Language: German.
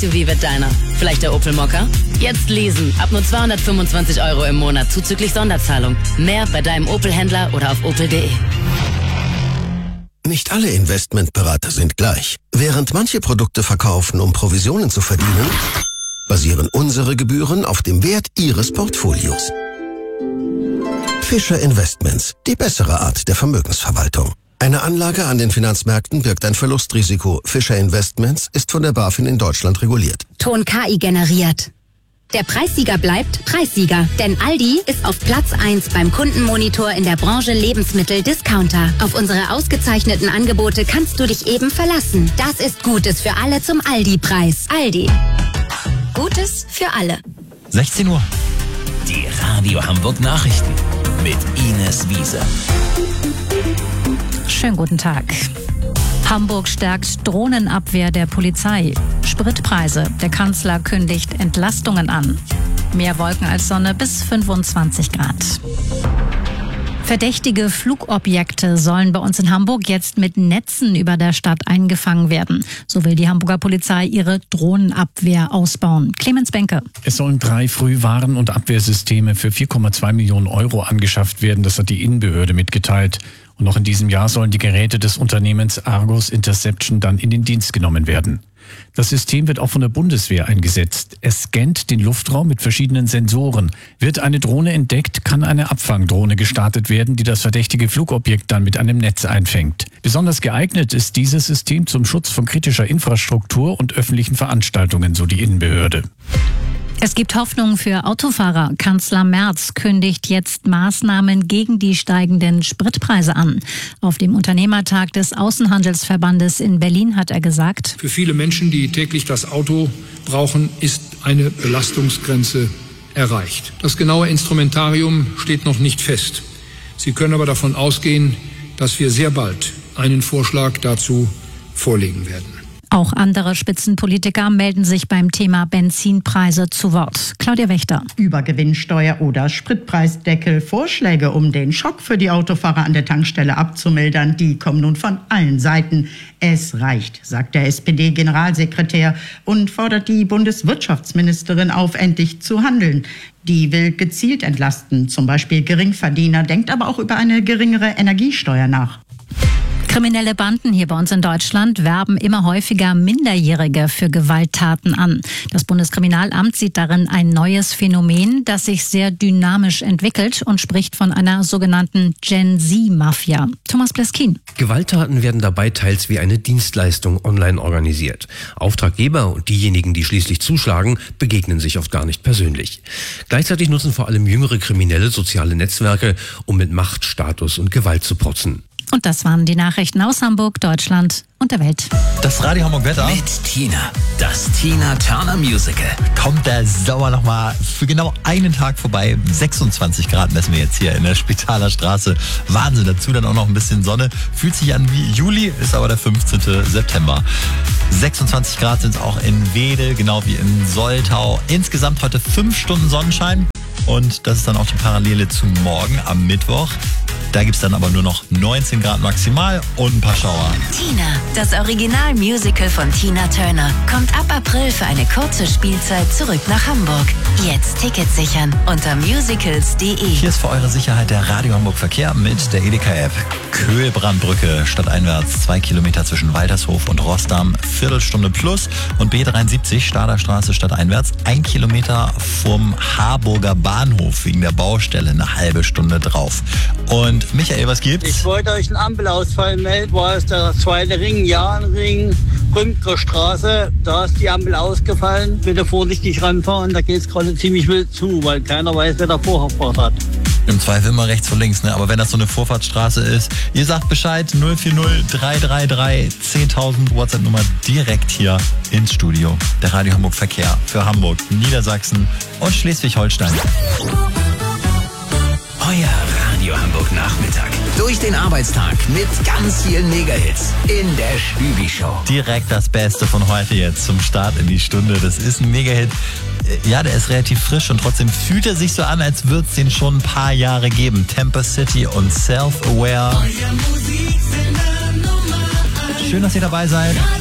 SUV wird deiner. Vielleicht der Opel Mokka? Jetzt leasen. Ab nur 225 € im Monat zuzüglich Sonderzahlung. Mehr bei deinem Opel-Händler oder auf opel.de. Nicht alle Investmentberater sind gleich. Während manche Produkte verkaufen, um Provisionen zu verdienen, basieren unsere Gebühren auf dem Wert Ihres Portfolios. Fischer Investments, die bessere Art der Vermögensverwaltung. Eine Anlage an den Finanzmärkten birgt ein Verlustrisiko. Fischer Investments ist von der BaFin in Deutschland reguliert. Ton KI generiert. Der Preissieger bleibt Preissieger, denn Aldi ist auf Platz 1 beim Kundenmonitor in der Branche Lebensmittel-Discounter. Auf unsere ausgezeichneten Angebote kannst du dich eben verlassen. Das ist Gutes für alle zum Aldi-Preis. Aldi. Gutes für alle. 16 Uhr. Die Radio Hamburg Nachrichten mit Ines Wiese. Schönen guten Tag. Hamburg stärkt Drohnenabwehr der Polizei. Spritpreise. Der Kanzler kündigt Entlastungen an. Mehr Wolken als Sonne bis 25 Grad. Verdächtige Flugobjekte sollen bei uns in Hamburg jetzt mit Netzen über der Stadt eingefangen werden. So will die Hamburger Polizei ihre Drohnenabwehr ausbauen. Clemens Benke. Es sollen 3 Frühwarn- und Abwehrsysteme für 4,2 Millionen € angeschafft werden. Das hat die Innenbehörde mitgeteilt. Und noch in diesem Jahr sollen die Geräte des Unternehmens Argus Interception dann in den Dienst genommen werden. Das System wird auch von der Bundeswehr eingesetzt. Es scannt den Luftraum mit verschiedenen Sensoren. Wird eine Drohne entdeckt, kann eine Abfangdrohne gestartet werden, die das verdächtige Flugobjekt dann mit einem Netz einfängt. Besonders geeignet ist dieses System zum Schutz von kritischer Infrastruktur und öffentlichen Veranstaltungen, so die Innenbehörde. Es gibt Hoffnung für Autofahrer. Kanzler Merz kündigt jetzt Maßnahmen gegen die steigenden Spritpreise an. Auf dem Unternehmertag des Außenhandelsverbandes in Berlin hat er gesagt: Für viele Menschen, die täglich das Auto brauchen, ist eine Belastungsgrenze erreicht. Das genaue Instrumentarium steht noch nicht fest. Sie können aber davon ausgehen, dass wir sehr bald einen Vorschlag dazu vorlegen werden. Auch andere Spitzenpolitiker melden sich beim Thema Benzinpreise zu Wort. Claudia Wächter. Über Gewinnsteuer oder Spritpreisdeckel. Vorschläge, um den Schock für die Autofahrer an der Tankstelle abzumildern, die kommen nun von allen Seiten. Es reicht, sagt der SPD-Generalsekretär und fordert die Bundeswirtschaftsministerin auf, endlich zu handeln. Die will gezielt entlasten, zum Beispiel Geringverdiener, denkt aber auch über eine geringere Energiesteuer nach. Kriminelle Banden hier bei uns in Deutschland werben immer häufiger Minderjährige für Gewalttaten an. Das Bundeskriminalamt sieht darin ein neues Phänomen, das sich sehr dynamisch entwickelt und spricht von einer sogenannten Gen-Z-Mafia. Thomas Bleskin. Gewalttaten werden dabei teils wie eine Dienstleistung online organisiert. Auftraggeber und diejenigen, die schließlich zuschlagen, begegnen sich oft gar nicht persönlich. Gleichzeitig nutzen vor allem jüngere Kriminelle soziale Netzwerke, um mit Macht, Status und Gewalt zu protzen. Und das waren die Nachrichten aus Hamburg, Deutschland und der Welt. Das Radio Hamburg Wetter mit Tina. Das Tina Turner Musical. Kommt der Sommer nochmal für genau einen Tag vorbei. 26 Grad messen wir jetzt hier in der Spitaler Straße. Wahnsinn, dazu dann auch noch ein bisschen Sonne. Fühlt sich an wie Juli, ist aber der 15. September. 26 Grad sind es auch in Wedel, genau wie in Soltau. Insgesamt heute 5 Stunden Sonnenschein. Und das ist dann auch die Parallele zu morgen am Mittwoch. Da gibt es dann aber nur noch 19 Grad maximal und ein paar Schauer. Tina, das Original-Musical von Tina Turner, kommt ab April für eine kurze Spielzeit zurück nach Hamburg. Jetzt Tickets sichern unter musicals.de. Hier ist für eure Sicherheit der Radio Hamburg Verkehr mit der Edeka-App. Köhlbrandbrücke stadteinwärts, 2 Kilometer zwischen Waltershof und Rossdamm, Viertelstunde plus. Und B73 Staderstraße stadteinwärts, 1 Kilometer vom Harburger Bahnhof wegen der Baustelle, eine halbe Stunde drauf. Und Michael, was gibt's? Ich wollte euch einen Ampelausfall melden, war es der 2. Ring, Jahrenring, Rümker Straße. Da ist die Ampel ausgefallen. Bitte vorsichtig ranfahren, da geht's gerade ziemlich wild zu, weil keiner weiß, wer da Vorfahrt hat. Im Zweifel immer rechts vor links, ne? Aber wenn das so eine Vorfahrtsstraße ist, ihr sagt Bescheid, 040 333 10.000, WhatsApp-Nummer direkt hier ins Studio. Der Radio Hamburg Verkehr für Hamburg, Niedersachsen und Schleswig-Holstein. Euer Radio Hamburg Nachmittag. Durch den Arbeitstag mit ganz vielen Megahits in der Stübi-Show. Direkt das Beste von heute jetzt zum Start in die Stunde. Das ist ein Megahit. Ja, der ist relativ frisch und trotzdem fühlt er sich so an, als würde es den schon ein paar Jahre geben. Temper City und Self-Aware. Schön, dass ihr dabei seid.